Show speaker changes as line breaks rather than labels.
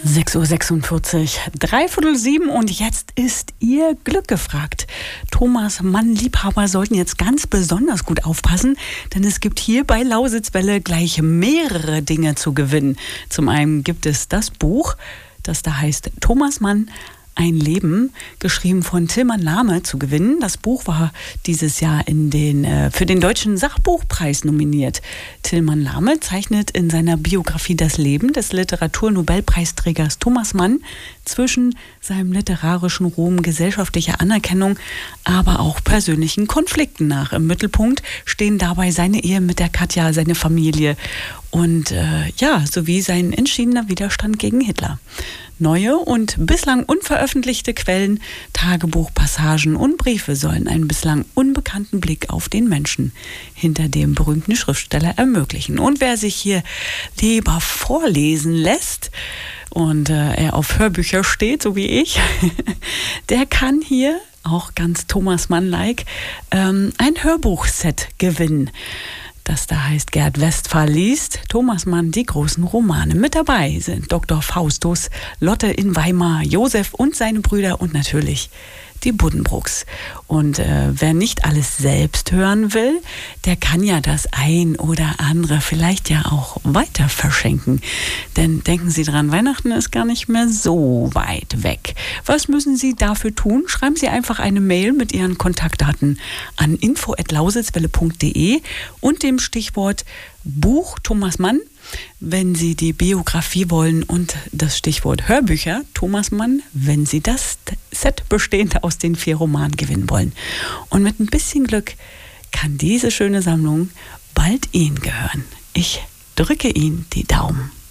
6:46 Uhr, 6:45 und jetzt ist Ihr Glück gefragt. Thomas Mann-Liebhaber sollten jetzt ganz besonders gut aufpassen, denn es gibt hier bei Lausitzwelle gleich mehrere Dinge zu gewinnen. Zum einen gibt es das Buch, das da heißt Thomas Mann, ein Leben, geschrieben von Tilman Lahme, zu gewinnen. Das Buch war dieses Jahr für den Deutschen Sachbuchpreis nominiert. Tilman Lahme zeichnet in seiner Biografie das Leben des Literaturnobelpreisträgers Thomas Mann zwischen seinem literarischen Ruhm, gesellschaftlicher Anerkennung, aber auch persönlichen Konflikten nach. Im Mittelpunkt stehen dabei seine Ehe mit der Katja, seine Familie und sowie sein entschiedener Widerstand gegen Hitler. Neue und bislang unveröffentlichte Quellen, Tagebuchpassagen und Briefe sollen einen bislang unbekannten Blick auf den Menschen hinter dem berühmten Schriftsteller ermöglichen. Und wer sich hier lieber vorlesen lässt und er auf Hörbücher steht, so wie ich, der kann hier, auch ganz Thomas Mann-like, ein Hörbuchset gewinnen. Das da heißt Gerd Westphal liest Thomas Mann die großen Romane. Mit dabei sind Dr. Faustus, Lotte in Weimar, Josef und seine Brüder und natürlich die Buddenbrooks. Und wer nicht alles selbst hören will, der kann ja das ein oder andere vielleicht ja auch weiter verschenken. Denn denken Sie dran, Weihnachten ist gar nicht mehr so weit weg. Was müssen Sie dafür tun? Schreiben Sie einfach eine Mail mit Ihren Kontaktdaten an info@lausitzwelle.de und dem Stichwort Buch Thomas Mann. Wenn Sie die Biografie wollen und das Stichwort Hörbücher Thomas Mann, wenn Sie das Set bestehend aus den 4 Romanen gewinnen wollen. Und mit ein bisschen Glück kann diese schöne Sammlung bald Ihnen gehören. Ich drücke Ihnen die Daumen.